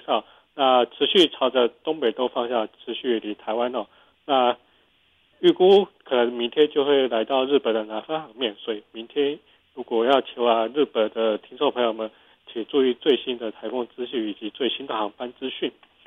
绍，那持续朝着东北东方向持续离台湾哦。那预估可能明天就会来到日本的南方航面，所以明天如果要前往日本的听众朋友们，请注意最新的台风资讯以及最新的航班资讯。